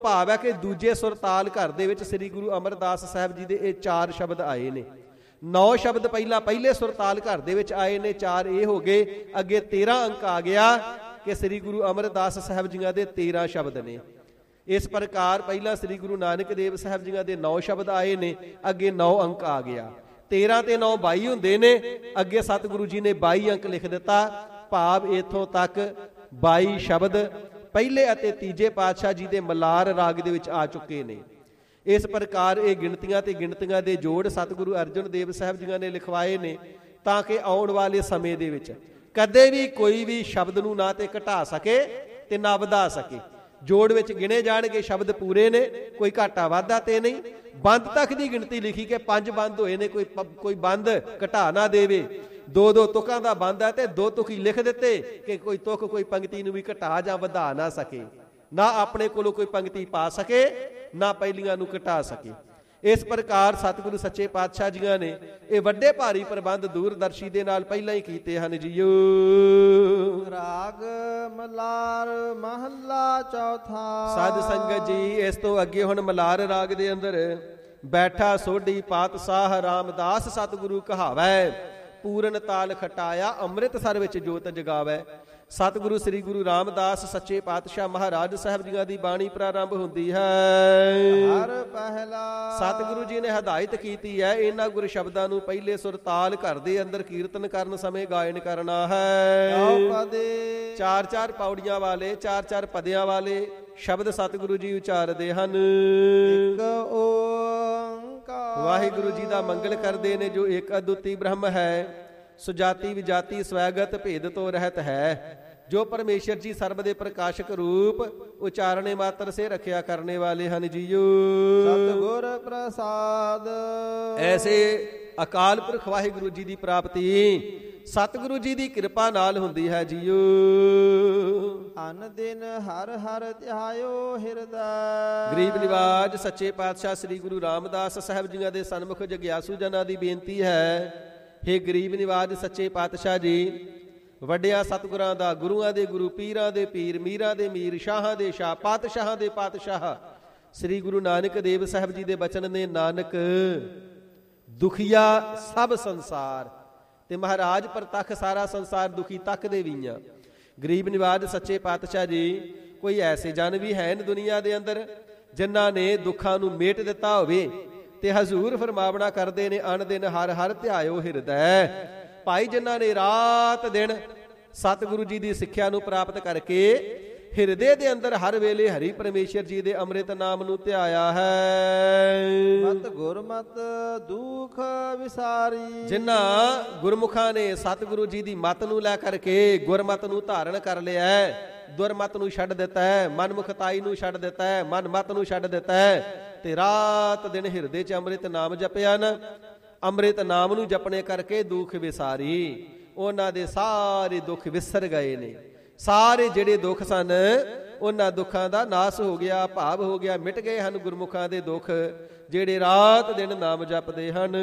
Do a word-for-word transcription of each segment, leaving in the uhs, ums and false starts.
ਭਾਵ ਹੈ ਕਿ ਦੂਜੇ ਸੁਰਤਾਲ ਘਰ ਦੇ ਵਿੱਚ ਸ੍ਰੀ ਗੁਰੂ ਅਮਰਦਾਸ ਸਾਹਿਬ ਜੀ ਦੇ ਇਹ ਚਾਰ ਸ਼ਬਦ ਆਏ ਨੇ। ਨੌ ਸ਼ਬਦ ਪਹਿਲਾਂ ਪਹਿਲੇ ਸੁਰਤਾਲ ਘਰ ਦੇ ਵਿੱਚ ਆਏ ਨੇ, ਚਾਰ ਇਹ ਹੋ ਗਏ। ਅੱਗੇ ਤੇਰਾਂ ਅੰਕ ਆ ਗਿਆ ਕਿ ਸ੍ਰੀ ਗੁਰੂ ਅਮਰਦਾਸ ਸਾਹਿਬ ਜੀਆਂ ਦੇ ਤੇਰਾਂ ਸ਼ਬਦ ਨੇ। ਇਸ ਪ੍ਰਕਾਰ ਪਹਿਲਾਂ ਸ੍ਰੀ ਗੁਰੂ ਨਾਨਕ ਦੇਵ ਸਾਹਿਬ ਜੀਆਂ ਦੇ ਨੌ ਸ਼ਬਦ ਆਏ ਨੇ, ਅੱਗੇ ਨੌ ਅੰਕ ਆ ਗਿਆ। ਤੇਰਾਂ ਤੇ ਨੌ ਬਾਈ ਹੁੰਦੇ ਨੇ, ਅੱਗੇ ਸਤਿਗੁਰੂ ਜੀ ਨੇ ਬਾਈ ਅੰਕ ਲਿਖ ਦਿੱਤਾ। ਭਾਵ ਇੱਥੋਂ ਤੱਕ ਬਾਈ ਸ਼ਬਦ ਪਹਿਲੇ ਅਤੇ ਤੀਜੇ ਪਾਤਸ਼ਾਹ ਜੀ ਦੇ ਮਲਾਰ ਰਾਗ ਦੇ ਵਿੱਚ ਆ ਚੁੱਕੇ ਨੇ। ਇਸ ਪ੍ਰਕਾਰ ਇਹ ਗਿਣਤੀਆਂ ਤੇ ਗਿਣਤੀਆਂ ਦੇ ਜੋੜ ਸਤਿਗੁਰੂ ਅਰਜਨ ਦੇਵ ਸਾਹਿਬ ਜੀਆਂ ਨੇ ਲਿਖਵਾਏ ਨੇ, ਤਾਂ ਕਿ ਆਉਣ ਵਾਲੇ ਸਮੇਂ ਦੇ ਵਿੱਚ ਕਦੇ ਵੀ ਕੋਈ ਵੀ ਸ਼ਬਦ ਨੂੰ ਨਾ ਤੇ ਘਟਾ ਸਕੇ ਤੇ ਨਾ ਵਧਾ ਸਕੇ। ਜੋੜ ਵਿੱਚ ਗਿਣੇ ਜਾਣਗੇ ਸ਼ਬਦ ਪੂਰੇ ਨੇ, ਕੋਈ ਘਾਟਾ ਵਾਧਾ ਤੇ ਨਹੀਂ। ਬੰਦ ਤੱਕ ਦੀ ਗਿਣਤੀ ਲਿਖੀ ਕਿ ਪੰਜ ਬੰਦ ਹੋਏ ਨੇ, ਕੋਈ ਕੋਈ ਬੰਦ ਘਟਾ ਨਾ ਦੇਵੇ। ਦੋ ਦੋ ਤੁਕਾਂ ਦਾ ਬੰਦ ਹੈ ਤੇ ਦੋ ਤੁਕ ਹੀ ਲਿਖ ਦਿੱਤੇ ਕਿ ਕੋਈ ਤੁਕ ਕੋਈ ਪੰਕਤੀ ਨੂੰ ਵੀ ਘਟਾ ਜਾਂ ਵਧਾ ਨਾ ਸਕੇ, ਨਾ ਆਪਣੇ ਕੋਲੋਂ ਕੋਈ ਪੰਕਤੀ ਪਾ ਸਕੇ, ਨਾ ਪਹਿਲੀਆਂ ਨੂੰ ਘਟਾ ਸਕੇ। ਇਸ ਪ੍ਰਕਾਰ ਸਤਿਗੁਰੂ ਸੱਚੇ ਪਾਤਸ਼ਾਹ ਜੀਆਂ ਨੇ ਇਹ ਵੱਡੇ ਭਾਰੀ ਪ੍ਰਬੰਧ ਦੂਰਦਰਸ਼ੀ ਦੇ ਨਾਲ ਪਹਿਲਾਂ ਹੀ ਕੀਤੇ ਹਨ ਜੀਓ। ਰਾਗ ਮਲਾਰ ਮਹੱਲਾ ਚੌਥਾ। ਸਾਧ ਸੰਗਤ ਜੀ, ਇਸ ਤੋਂ ਅੱਗੇ ਹੁਣ ਮਲਾਰ ਰਾਗ ਦੇ ਅੰਦਰ ਬੈਠਾ ਸੋਢੀ ਪਾਤਸ਼ਾਹ ਰਾਮਦਾਸ ਸਤਿਗੁਰੂ ਕਹਾਵੈ, ਪੂਰਨ ਤਾਲ ਖਟਾਇਆ ਅੰਮ੍ਰਿਤਸਰ ਵਿੱਚ ਜੋਤ ਜਗਾਵੈ। ਸਤਿਗੁਰੂ ਸ੍ਰੀ ਗੁਰੂ ਰਾਮਦਾਸ ਸੱਚੇ ਪਾਤਸ਼ਾਹ ਮਹਾਰਾਜ ਸਾਹਿਬ ਜੀਆਂ ਦੀ ਬਾਣੀ ਪ੍ਰਾਰੰਭ ਹੁੰਦੀ ਹੈ। ਹਰ ਪਹਿਲਾ ਸਤਿਗੁਰੂ ਜੀ ਨੇ ਹਦਾਇਤ ਕੀਤੀ ਹੈ ਇਹਨਾਂ ਗੁਰ ਸ਼ਬਦਾਂ ਨੂੰ ਪਹਿਲੇ ਸੁਰਤਾਲ ਘਰ ਦੇ ਅੰਦਰ ਕੀਰਤਨ ਕਰਨ ਸਮੇਂ ਗਾਇਨ ਕਰਨਾ ਹੈ। ਪਦੇ ਚਾਰ ਚਾਰ ਪੌੜੀਆਂ ਵਾਲੇ, ਚਾਰ ਚਾਰ ਪਦਿਆਂ ਵਾਲੇ ਸ਼ਬਦ ਸਤਿਗੁਰੂ ਜੀ ਉਚਾਰਦੇ ਹਨ। ਇੱਕ ਓੰਕਾਰ ਵਾਹਿਗੁਰੂ ਜੀ ਦਾ ਮੰਗਲ ਕਰਦੇ ਨੇ ਜੋ ਇੱਕ ਅਦੁੱਤੀ ਬ੍ਰਹਮ ਹੈ, ਸੁਜਾਤੀ ਵਿਜਾਤੀ ਸਵੈਗਤ ਭੇਦ ਤੋਂ ਰਹਿਤ ਹੈ, ਜੋ ਪਰਮੇਸ਼ਰ ਜੀ ਸਰਬ ਦੇ ਪ੍ਰਕਾਸ਼ਕ ਰੂਪ ਉਚਾਰਣੇ ਮਾਤਰ ਸੇ ਰੱਖਿਆ ਕਰਨੇ ਵਾਲੇ ਹਨ ਜੀਓ। ਸਤਿਗੁਰ ਪ੍ਰਸਾਦ। ਐਸੇ ਅਕਾਲ ਪੁਰਖ ਵਾਹਿਗੁਰੂ ਜੀ ਦੀ ਪ੍ਰਾਪਤੀ ਸਤਿਗੁਰੂ ਜੀ ਦੀ ਕਿਰਪਾ ਨਾਲ ਹੁੰਦੀ ਹੈ ਜੀਓ। ਅਨ ਦਿਨ ਹਰ ਹਰ ਧਿਆਇਓ ਹਿਰਦੈ। ਗਰੀਬ ਨਿਵਾਜ ਸੱਚੇ ਪਾਤਸ਼ਾਹ ਸ੍ਰੀ ਗੁਰੂ ਰਾਮਦਾਸ ਸਾਹਿਬ ਜੀਆਂ ਦੇ ਸਨਮੁਖ ਜਗਿਆਸੂ ਜਨਾਂ ਦੀ ਬੇਨਤੀ ਹੈ, ਹੇ ਗਰੀਬ ਨਿਵਾਜ ਸੱਚੇ ਪਾਤਸ਼ਾਹ ਜੀ, ਵੱਡਿਆਂ ਸਤਿਗੁਰਾਂ ਦਾ, ਗੁਰੂਆਂ ਦੇ ਗੁਰੂ, ਪੀਰਾਂ ਦੇ ਪੀਰ, ਮੀਰਾਂ ਦੇ ਮੀਰ, ਸ਼ਾਹਾਂ ਦੇ ਸ਼ਾਹ, ਪਾਤਸ਼ਾਹਾਂ ਦੇ ਪਾਤਸ਼ਾਹ ਸ੍ਰੀ ਗੁਰੂ ਨਾਨਕ ਦੇਵ ਸਾਹਿਬ ਜੀ ਦੇ ਬਚਨ ਨੇ, ਨਾਨਕ ਦੁਖੀਆ ਸਭ ਸੰਸਾਰ ਤੇ ਮਹਾਰਾਜ ਪ੍ਰਤੱਖ ਸਾਰਾ ਸੰਸਾਰ ਦੁਖੀ ਤੱਕ ਦੇ ਵੀਆਂ। ਗਰੀਬ ਨਿਵਾਜ ਸੱਚੇ ਪਾਤਸ਼ਾਹ ਜੀ, ਕੋਈ ਐਸੇ ਜਨ ਵੀ ਹੈ ਨ ਦੁਨੀਆ ਦੇ ਅੰਦਰ ਜਿਨ੍ਹਾਂ ਨੇ ਦੁੱਖਾਂ ਨੂੰ ਮੇਟ ਦਿੱਤਾ ਹੋਵੇ, ਤੇ ਹਜ਼ੂਰ ਫਰਮਾਵਣਾ ਕਰਦੇ ਨੇ, ਅਣ ਦਿਨ ਹਰ ਹਰ ਧਿਆਇਓ ਹਿਰਦੈ। ਭਾਈ ਜਿਨ੍ਹਾਂ ਨੇ ਰਾਤ ਦਿਨ ਸਤਿਗੁਰੂ ਜੀ ਦੀ ਸਿੱਖਿਆ ਨੂੰ ਪ੍ਰਾਪਤ ਕਰਕੇ ਹਿਰਦੇ ਦੇ ਅੰਦਰ ਹਰ ਵੇਲੇ ਹਰੀ ਪਰਮੇਸ਼ਰ ਜੀ ਦੇ ਅੰਮ੍ਰਿਤ ਨਾਮ ਨੂੰ ਧਿਆਇਆ ਹੈ। ਮਤ ਗੁਰਮਤ ਦੁਖ ਵਿਸਾਰੀ। ਜਿਨ੍ਹਾਂ ਗੁਰਮੁਖਾਂ ਨੇ ਸਤਿਗੁਰੂ ਜੀ ਦੀ ਮਤ ਨੂੰ ਲੈ ਕਰਕੇ ਗੁਰਮਤ ਨੂੰ ਧਾਰਨ ਕਰ ਲਿਆ ਹੈ, ਦੁਰਮਤ ਨੂੰ ਛੱਡ ਦਿੱਤਾ ਹੈ, ਮਨਮੁਖਤਾਈ ਨੂੰ ਛੱਡ ਦਿੱਤਾ ਹੈ, ਮਨ ਮਤ ਨੂੰ ਛੱਡ ਦਿੱਤਾ ਹੈ, ਤੇ ਰਾਤ ਦਿਨ ਹਿਰਦੇ 'ਚ ਅੰਮ੍ਰਿਤ ਨਾਮ ਜਪਿਆ ਨਾ, ਅੰਮ੍ਰਿਤ ਨਾਮ ਨੂੰ ਜਪਣੇ ਕਰਕੇ ਦੁੱਖ ਵਿਸਾਰੀ। ਉਹਨਾਂ ਦੇ ਸਾਰੇ ਦੁੱਖ ਵਿਸਰ ਗਏ ਨੇ। ਸਾਰੇ ਜਿਹੜੇ ਦੁੱਖ ਸਨ ਉਹਨਾਂ ਦੁੱਖਾਂ ਦਾ ਨਾਸ ਹੋ ਗਿਆ, ਭਾਵ ਹੋ ਗਿਆ, ਮਿਟ ਗਏ ਹਨ ਗੁਰਮੁਖਾਂ ਦੇ ਦੁੱਖ ਜਿਹੜੇ ਰਾਤ ਦਿਨ ਨਾਮ ਜਪਦੇ ਹਨ।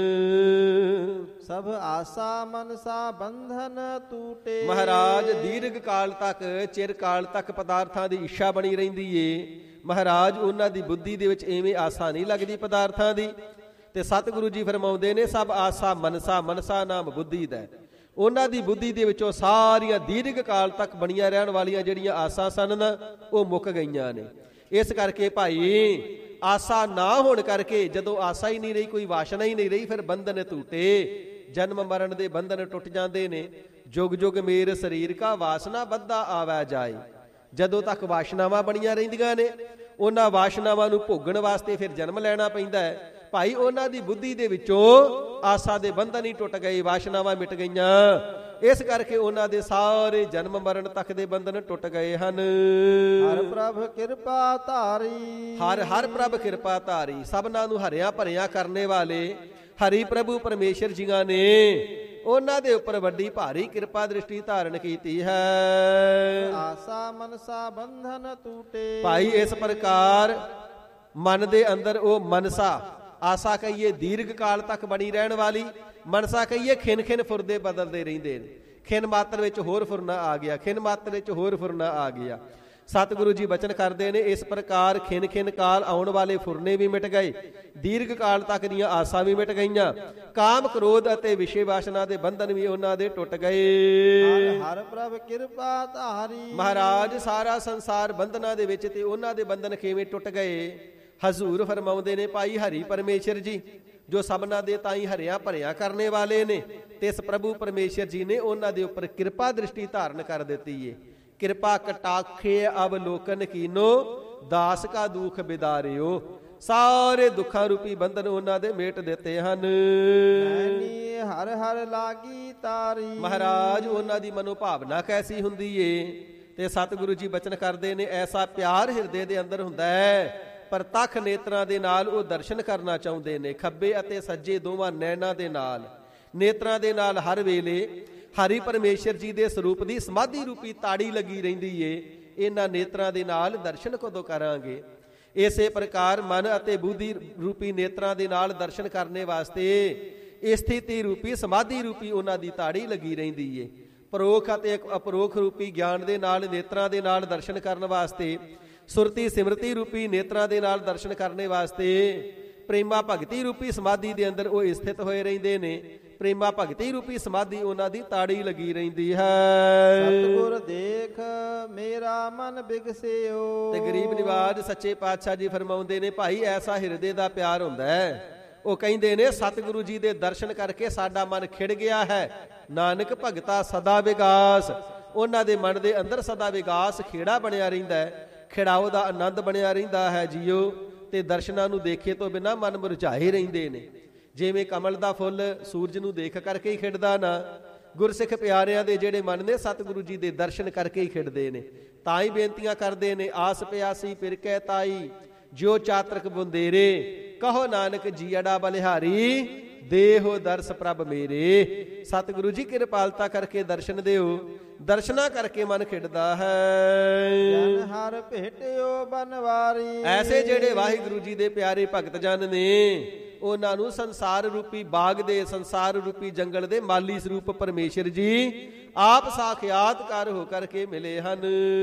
ਸਭ ਆਸਾ ਮਨਸਾ ਬੰਧਨ ਟੂਟੇ। ਮਹਾਰਾਜ ਦੀਰਘ ਕਾਲ ਤੱਕ, ਚਿਰ ਕਾਲ ਤੱਕ ਪਦਾਰਥਾਂ ਦੀ ਇੱਛਾ ਬਣੀ ਰਹਿੰਦੀ ਏ। ਮਹਾਰਾਜ ਉਹਨਾਂ ਦੀ ਬੁੱਧੀ ਦੇ ਵਿੱਚ ਐਵੇਂ ਆਸਾ ਨਹੀਂ ਲੱਗਦੀ ਪਦਾਰਥਾਂ ਦੀ। ਤੇ ਸਤਿਗੁਰੂ ਜੀ ਫਰਮਾਉਂਦੇ ਨੇ, ਸਭ ਆਸਾ ਮਨਸਾ, ਮਨਸਾ ਨਾਮ ਬੁੱਧੀ ਦਾ। ਉਹਨਾਂ ਦੀ ਬੁੱਧੀ ਦੇ ਵਿੱਚੋਂ ਸਾਰੀਆਂ ਦੀਰਘ ਕਾਲ ਤੱਕ ਬਣੀਆਂ ਰਹਿਣ ਵਾਲੀਆਂ ਜਿਹੜੀਆਂ ਆਸਾਂ ਸਨ ਨਾ, ਉਹ ਮੁੱਕ ਗਈਆਂ ਨੇ। ਇਸ ਕਰਕੇ ਭਾਈ ਆਸਾ ਨਾ ਹੋਣ ਕਰਕੇ, ਜਦੋਂ ਆਸਾ ਹੀ ਨਹੀਂ ਰਹੀ, ਕੋਈ ਵਾਸ਼ਨਾ ਹੀ ਨਹੀਂ ਰਹੀ, ਫਿਰ ਬੰਧਨ ਟੂਟੇ। ਜਨਮ ਮਰਨ ਦੇ ਬੰਧਨ ਟੁੱਟ ਜਾਂਦੇ ਨੇ। ਜੁਗ ਜੁਗ ਮੇਰ ਸਰੀਰ ਕਾ ਵਾਸਨਾ ਬੱਧਾ ਆਵੈ ਜਾਏ। ਜਦੋਂ ਤੱਕ ਵਾਸ਼ਨਾਵਾਂ ਬਣੀਆਂ ਰਹਿੰਦੀਆਂ ਨੇ, ਉਹਨਾਂ ਵਾਸ਼ਨਾਵਾਂ ਨੂੰ ਭੋਗਣ ਵਾਸਤੇ ਫਿਰ ਜਨਮ ਲੈਣਾ ਪੈਂਦਾ ਹੈ। ਭਾਈ ਉਹਨਾਂ ਦੀ ਬੁੱਧੀ ਦੇ ਵਿੱਚੋਂ ਆਸਾ ਦੇ ਬੰਧਨ ਹੀ ਟੁੱਟ ਗਏ, ਵਾਸ਼ਨਾਵਾਂ ਮਿਟ ਗਈਆਂ। ਇਸ ਕਰਕੇ ਉਹਨਾਂ ਦੇ ਸਾਰੇ ਜਨਮ ਮਰਨ ਤੱਕ ਦੇ ਬੰਧਨ ਟੁੱਟ ਗਏ ਹਨ। ਹਰ ਪ੍ਰਭ ਕਿਰਪਾ ਧਾਰੀ। ਹਰ ਹਰ ਪ੍ਰਭ ਕਿਰਪਾ ਧਾਰੀ। ਸਭਨਾਂ ਨੂੰ ਹਰਿਆ ਭਰਿਆ ਕਰਨੇ ਵਾਲੇ ਹਰੀ ਪ੍ਰਭੂ ਪਰਮੇਸ਼ਰ ਜੀਆਂ ਨੇ ਉਹਨਾਂ ਦੇ ਉੱਪਰ ਵੱਡੀ ਭਾਰੀ ਕਿਰਪਾ ਦ੍ਰਿਸ਼ਟੀ ਧਾਰਨ ਕੀਤੀ ਹੈ। ਆਸਾ ਮਨਸਾ ਬੰਧਨ ਟੂਟੇ। ਭਾਈ ਇਸ ਪ੍ਰਕਾਰ ਮਨ ਦੇ ਅੰਦਰ ਉਹ ਮਨਸਾ, ਆਸਾ ਕਹੀਏ ਦੀਰਘ ਕਾਲ ਤੱਕ ਬਣੀ ਰਹਿਣ ਵਾਲੀ, ਮਨਸਾ ਕਹੀਏ ਖਿਨ ਖਿਨ ਫੁਰਦੇ ਬਦਲਦੇ ਰਹਿੰਦੇ ਨੇ। ਖਿਨ ਮਾਤਰ ਵਿੱਚ ਹੋਰ ਫੁਰਨਾ ਆ ਗਿਆ, ਖਿਨ ਮਾਤਰ ਵਿੱਚ ਹੋਰ ਫੁਰਨਾ ਆ ਗਿਆ। ਸਤਿਗੁਰੂ ਜੀ ਬਚਨ ਕਰਦੇ ਨੇ, ਇਸ ਪ੍ਰਕਾਰ ਖਿਨ ਖਿਨ ਕਾਲ ਆਉਣ ਵਾਲੇ ਫੁਰਨੇ ਵੀ ਮਿਟ ਗਏ, ਦੀਰਘ ਕਾਲ ਤੱਕ ਦੀਆਂ ਆਸਾਂ ਵੀ ਮਿਟ ਗਈਆਂ, ਕਾਮ ਕ੍ਰੋਧ ਅਤੇ ਵਿਸ਼ੇ ਵਾਸਨਾ ਦੇ ਬੰਧਨ ਵੀ ਉਹਨਾਂ ਦੇ ਟੁੱਟ ਗਏ। ਹਰ ਹਰ ਪ੍ਰਭ ਕਿਰਪਾ ਧਾਰੀ। ਮਹਾਰਾਜ ਸਾਰਾ ਸੰਸਾਰ ਬੰਧਨਾਂ ਦੇ ਵਿੱਚ ਤੇ ਉਹਨਾਂ ਦੇ ਬੰਧਨ ਕਿਵੇਂ ਟੁੱਟ ਗਏ। ਹਜ਼ੂਰ ਫਰਮਾਉਂਦੇ ਨੇ, ਭਾਈ ਹਰੀ ਪਰਮੇਸ਼ਰ ਜੀ ਜੋ ਸਭਨਾਂ ਦੇ ਤਾਈ ਹਰਿਆ ਭਰਿਆ ਕਰਨੇ ਵਾਲੇ ਨੇ, ਤੇ ਇਸ ਪ੍ਰਭੂ ਪਰਮੇਸ਼ਰ ਜੀ ਨੇ ਉਹਨਾਂ ਦੇ ਉੱਪਰ ਕਿਰਪਾ ਦ੍ਰਿਸ਼ਟੀ ਧਾਰਨ ਕਰ ਦਿੱਤੀ ਏ। ਕਿਰਪਾ ਕਟਾਖੇ ਅਵਲੋਕਨ ਕੀਨੋ, ਦਾਸ ਕਾ ਦੁਖ ਬਿਦਾਰਿਓ। ਸਾਰੇ ਦੁੱਖਾਂ ਰੂਪੀ ਬੰਧਨ ਉਹਨਾਂ ਦੇ ਮੇਟ ਦਿੱਤੇ ਹਨ। ਨੈਣੀ ਹਰ ਹਰ ਲਾਗੀ ਤਾਰੀ। ਮਹਾਰਾਜ ਉਹਨਾਂ ਦੀ ਮਨੋਭਾਵਨਾ ਕੈਸੀ ਹੁੰਦੀ ਏ। ਤੇ ਸਤਿਗੁਰੂ ਜੀ ਬਚਨ ਕਰਦੇ ਨੇ, ਐਸਾ ਪਿਆਰ ਹਿਰਦੇ ਦੇ ਅੰਦਰ ਹੁੰਦਾ ਹੈ, ਪ੍ਰਤੱਖ ਨੇਤਰਾਂ ਦੇ ਨਾਲ ਉਹ ਦਰਸ਼ਨ ਕਰਨਾ ਚਾਹੁੰਦੇ ਨੇ, ਖੱਬੇ ਅਤੇ ਸੱਜੇ ਦੋਵਾਂ ਨੈਣਾਂ ਦੇ ਨਾਲ, ਨੇਤਰਾਂ ਦੇ ਨਾਲ ਹਰ ਵੇਲੇ ਹਰੀ ਪਰਮੇਸ਼ਰ ਜੀ ਦੇ ਸਰੂਪ ਦੀ ਸਮਾਧੀ ਰੂਪੀ ਤਾੜੀ ਲੱਗੀ ਰਹਿੰਦੀ ਏ। ਇਹਨਾਂ ਨੇਤਰਾਂ ਦੇ ਨਾਲ ਦਰਸ਼ਨ ਕਦੋਂ ਕਰਾਂਗੇ। ਇਸੇ ਪ੍ਰਕਾਰ ਮਨ ਅਤੇ ਬੁੱਧੀ ਰੂਪੀ ਨੇਤਰਾਂ ਦੇ ਨਾਲ ਦਰਸ਼ਨ ਕਰਨੇ ਵਾਸਤੇ ਸਥਿਤੀ ਰੂਪੀ ਸਮਾਧੀ ਰੂਪੀ ਉਹਨਾਂ ਦੀ ਤਾੜੀ ਲੱਗੀ ਰਹਿੰਦੀ ਏ। ਪਰੋਖ ਅਤੇ ਅਪਰੋਖ ਰੂਪੀ ਗਿਆਨ ਦੇ ਨਾਲ ਨੇਤਰਾਂ ਦੇ ਨਾਲ ਦਰਸ਼ਨ ਕਰਨ ਵਾਸਤੇ, ਸੁਰਤੀ ਸਿਮਰਤੀ ਰੂਪੀ ਨੇਤਰਾਂ ਦੇ ਨਾਲ ਦਰਸ਼ਨ ਕਰਨੇ ਵਾਸਤੇ ਪ੍ਰੇਮਾ ਭਗਤੀ ਰੂਪੀ ਸਮਾਧੀ ਦੇ ਅੰਦਰ ਉਹ ਸਥਿਤ ਹੋਏ ਰਹਿੰਦੇ ਨੇ। ਪ੍ਰੇਮਾ ਭਗਤੀ ਰੂਪੀ ਸਮਾਧੀ ਉਹਨਾਂ ਦੀ ਤਾੜੀ ਲੱਗੀ ਰਹਿੰਦੀ ਹੈ। ਸਤਿਗੁਰ ਦੇਖ ਮੇਰਾ ਮਨ ਬਿਗਸਿਓ। ਤੇ ਗਰੀਬ ਨਿਵਾਜ ਸੱਚੇ ਪਾਤਸ਼ਾਹ ਜੀ ਫਰਮਾਉਂਦੇ ਨੇ, ਭਾਈ ਐਸਾ ਹਿਰਦੇ ਦਾ ਪਿਆਰ ਹੁੰਦਾ ਹੈ। ਉਹ ਕਹਿੰਦੇ ਨੇ, ਸਤਿਗੁਰੂ ਜੀ ਦੇ ਦਰਸ਼ਨ ਕਰਕੇ ਸਾਡਾ ਮਨ ਖਿੜ ਗਿਆ ਹੈ। ਨਾਨਕ ਭਗਤਾ ਸਦਾ ਵਿਗਾਸ। ਉਹਨਾਂ ਦੇ ਮਨ ਦੇ ਅੰਦਰ ਸਦਾ ਵਿਗਾਸ ਖੇੜਾ ਬਣਿਆ ਰਹਿੰਦਾ ਹੈ, ਖਿੜਾਓ ਦਾ ਆਨੰਦ ਬਣਿਆ ਰਹਿੰਦਾ ਹੈ ਜੀਓ। ਤੇ ਦਰਸ਼ਨਾਂ ਨੂੰ ਦੇਖੇ ਤੋਂ ਬਿਨਾਂ ਮਨ ਮੁਰਝਾਏ ਰਹਿੰਦੇ ਨੇ। ਜਿਵੇਂ ਕਮਲ ਦਾ ਫੁੱਲ ਸੂਰਜ ਨੂੰ ਦੇਖ ਕਰਕੇ ਹੀ ਖਿੜਦਾ ਨਾ, ਗੁਰਸਿੱਖ ਪਿਆਰਿਆਂ ਦੇ ਜਿਹੜੇ ਮਨ ਨੇ ਸਤਿਗੁਰੂ ਜੀ ਦੇ ਦਰਸ਼ਨ ਕਰਕੇ ਹੀ ਖਿੜਦੇ ਨੇ। ਤਾਂ ਹੀ ਬੇਨਤੀਆਂ ਕਰਦੇ ਨੇ, ਆਸ ਪਿਆਸੀ ਫਿਰ ਕਹਿ ਤਾਈ, ਜਿਉ ਚਾਤਰਕ ਬੁੰਦੇਰੇ, ਕਹੋ ਨਾਨਕ ਜੀਅੜਾ ਬਲਿਹਾਰੀ, ਦੇਹੋ ਦਰਸ ਪ੍ਰਭ ਮੇਰੇ। ਸਤਿਗੁਰੂ ਜੀ ਕਿਰਪਾਲਤਾ ਕਰਕੇ ਦਰਸ਼ਨ ਦਿਓ, ਦਰਸ਼ਨਾ ਕਰਕੇ ਮਨ ਖਿੜਦਾ ਹੈ। ਜਨ ਹਰ ਭੇਟਿਓ ਬਨਵਾਰੀ। ਐਸੇ ਜਿਹੜੇ ਵਾਹਿਗੁਰੂ ਜੀ ਦੇ ਪਿਆਰੇ ਭਗਤ ਜਨ ਨੇ, ਉਹਨਾਂ ਨੂੰ ਸੰਸਾਰ ਰੂਪੀ ਬਾਗ ਦੇ, ਸੰਸਾਰ ਰੂਪੀ ਜੰਗਲ ਦੇ ਮਾਲੀ ਸਰੂਪ ਪਰਮੇਸ਼ਰ ਜੀ ਆਪ ਸਾਖਿਆਤ ਕਰ ਹੋ ਕਰਕੇ ਮਿਲੇ ਹਨ।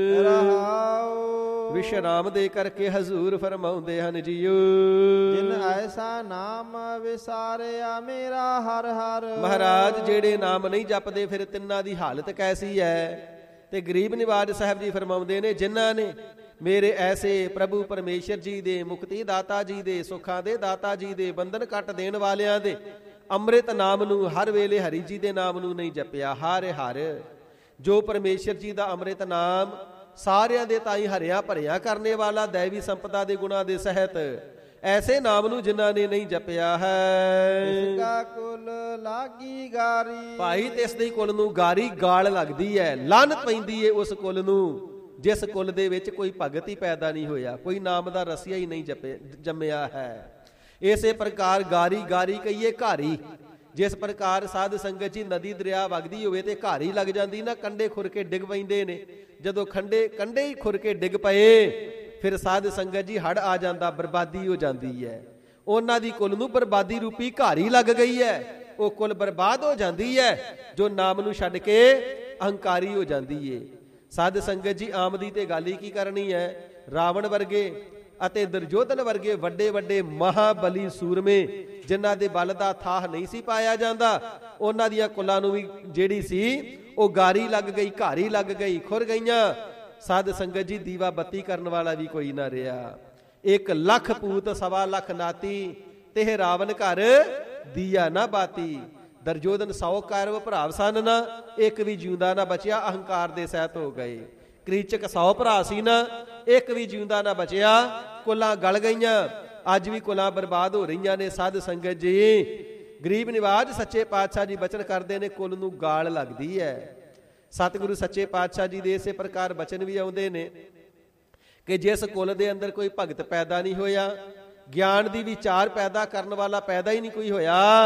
ਰਹਾਉ ਵਿਸ਼ਰਾਮ ਦੇ ਕਰਕੇ ਹਜ਼ੂਰ ਫਰਮਾਉਂਦੇ ਹਨ ਜੀਓ, ਜਿਨ ਐਸਾ ਨਾਮ ਵਿਸਾਰਿਆ ਮੇਰਾ ਹਰ ਹਰ। ਮਹਾਰਾਜ ਜਿਹੜੇ ਨਾਮ ਨਹੀਂ ਜਪਦੇ ਫਿਰ ਤਿੰਨਾਂ ਦੀ ਹਾਲਤ ਕੈਸੀ ਹੈ। ਤੇ ਗਰੀਬ ਨਿਵਾਜ ਸਾਹਿਬ ਜੀ ਫਰਮਾਉਂਦੇ ਨੇ, ਜਿਨ੍ਹਾਂ ਨੇ ਮੇਰੇ ਐਸੇ ਪ੍ਰਭੂ ਪਰਮੇਸ਼ਰ ਜੀ ਦੇ, ਮੁਕਤੀ ਦਾਤਾ ਜੀ ਦੇ, ਸੁੱਖਾਂ ਦੇ ਦਾਤਾ ਜੀ ਦੇ, ਬੰਧਨ ਕੱਟ ਦੇਣ ਵਾਲਿਆਂ ਦੇ ਅੰਮ੍ਰਿਤ ਨਾਮ ਨੂੰ, ਹਰ ਵੇਲੇ ਹਰੀ ਜੀ ਦੇ ਨਾਮ ਨੂੰ ਨਹੀਂ ਜਪਿਆ। ਹਰ ਹਰ ਜੋ ਪਰਮੇਸ਼ਰ ਜੀ ਦਾ ਅੰਮ੍ਰਿਤ ਨਾਮ ਸਾਰਿਆਂ ਦੇ ਤਾਈ ਹਰਿਆ ਭਰਿਆ ਕਰਨੇ ਵਾਲਾ, ਦੈਵੀ ਸੰਪਦਾ ਦੇ ਗੁਣਾਂ ਦੇ ਸਹਿਤ, ਐਸੇ ਨਾਮ ਨੂੰ ਜਿਨ੍ਹਾਂ ਨੇ ਨਹੀਂ ਜਪਿਆ ਹੈ। ਇਸ ਕਾ ਕੁਲ ਲਾਗੀ ਗਾਰੀ। ਭਾਈ ਤੇ ਇਸ ਦੇ ਕੁਲ ਨੂੰ ਗਾਰੀ ਗਾਲ ਲੱਗਦੀ ਹੈ, ਲਾਹਨਤ ਪੈਂਦੀ ਹੈ ਉਸ ਕੁਲ ਨੂੰ ਜਿਸ ਕੁਲ ਦੇ ਵਿੱਚ ਕੋਈ ਭਗਤ ਹੀ ਪੈਦਾ ਨਹੀਂ ਹੋਇਆ, ਕੋਈ ਨਾਮ ਦਾ ਰਸੀਆ ਹੀ ਨਹੀਂ ਜਪੇ ਜੰਮਿਆ ਹੈ। ਇਸੇ ਪ੍ਰਕਾਰ ਗਾਰੀ ਗਾਰੀ ਕਹੀਏ ਘਾਰੀ। ਜਿਸ ਪ੍ਰਕਾਰ ਸਾਧ ਸੰਗਤ ਜੀ ਨਦੀ ਦਰਿਆ ਵਗਦੀ ਹੋਵੇ ਤੇ ਘਾਰੀ ਲੱਗ ਜਾਂਦੀ ਨਾ, ਕੰਡੇ ਖੁਰ ਕੇ ਡਿੱਗ ਪੈਂਦੇ ਨੇ। ਜਦੋਂ ਖੰਡੇ ਕੰਡੇ ਹੀ ਖੁਰ ਕੇ ਡਿੱਗ ਪਏ ਫਿਰ ਸਾਧ ਸੰਗਤ ਜੀ ਹੜ ਆ ਜਾਂਦਾ, ਬਰਬਾਦੀ ਹੋ ਜਾਂਦੀ ਹੈ। ਉਹਨਾਂ ਦੀ ਕੁਲ ਨੂੰ ਬਰਬਾਦੀ ਰੂਪੀ ਘਾਰੀ ਲੱਗ ਗਈ ਹੈ। ਉਹ ਕੁਲ ਬਰਬਾਦ ਹੋ ਜਾਂਦੀ ਹੈ ਜੋ ਨਾਮ ਨੂੰ ਛੱਡ ਕੇ ਅਹੰਕਾਰੀ ਹੋ ਜਾਂਦੀ ਹੈ। ਸਾਧ ਸੰਗਤ ਜੀ ਆਮਦੀ ਤੇ ਗੱਲ ਹੀ ਕੀ ਕਰਨੀ ਹੈ। ਰਾਵਣ ਵਰਗੇ ਅਤੇ ਦੁਰਯੋਧਨ ਵਰਗੇ ਵੱਡੇ ਵੱਡੇ ਮਹਾਬਲੀ ਸੂਰਮੇ ਜਿਨ੍ਹਾਂ ਦੇ ਬਲ ਦਾ ਥਾਹ ਨਹੀਂ ਸੀ ਪਾਇਆ ਜਾਂਦਾ, ਉਹਨਾਂ ਦੀਆਂ ਕੁਲਾਂ ਨੂੰ ਵੀ ਜਿਹੜੀ ਸੀ ਉਹ ਗਾਰੀ ਲੱਗ ਗਈ, ਘਾਰੀ ਲੱਗ ਗਈ, ਖੁਰ ਗਈਆਂ। ਸਾਧ ਸੰਗਤ ਜੀ ਦੀਵਾ ਬੱਤੀ ਕਰਨ ਵਾਲਾ ਵੀ ਕੋਈ ਨਾ ਰਿਹਾ। ਇੱਕ ਲੱਖ ਪੂਤ ਸਵਾ ਲੱਖ ਨਾਤੀ, ਤੇ ਰਾਵਣ ਘਰ ਦੀਆ ਨਾ ਬਾਤੀ। ਦੁਰਯੋਧਨ ਸੌ ਕੌਰਵ ਭਰਾ ਸਨ ਨਾ, ਇੱਕ ਵੀ ਜਿਉਂਦਾ ਨਾ ਬਚਿਆ, ਅਹੰਕਾਰ ਦੇ ਸਹਿਤ ਹੋ ਗਏ। ਕ੍ਰੀਚਕ ਸੌ ਭਰਾ ਸੀ ਨਾ, ਇੱਕ ਵੀ ਜਿਉਂਦਾ ਨਾ ਬਚਿਆ, ਕੁਲਾਂ ਗਲ ਗਈਆਂ। ਅੱਜ ਵੀ ਕੁਲਾਂ ਬਰਬਾਦ ਹੋ ਰਹੀਆਂ ਨੇ। ਸਾਧ ਸੰਗਤ ਜੀ ਗਰੀਬ ਨਿਵਾਜ ਸੱਚੇ ਪਾਤਸ਼ਾਹ ਜੀ ਬਚਨ ਕਰਦੇ ਨੇ, ਕੁਲ ਨੂੰ ਗਾਲ ਲੱਗਦੀ ਹੈ। ਸਤਿਗੁਰੂ ਸੱਚੇ ਪਾਤਸ਼ਾਹ ਜੀ ਦੇ ਇਸੇ ਪ੍ਰਕਾਰ ਬਚਨ ਵੀ ਆਉਂਦੇ ਨੇ ਕਿ ਜਿਸ ਕੁਲ ਦੇ ਅੰਦਰ ਕੋਈ ਭਗਤ ਪੈਦਾ ਨਹੀਂ ਹੋਇਆ, ਗਿਆਨ ਦੀ ਵਿਚਾਰ ਪੈਦਾ ਕਰਨ ਵਾਲਾ ਪੈਦਾ ਹੀ ਨਹੀਂ ਕੋਈ ਹੋਇਆ,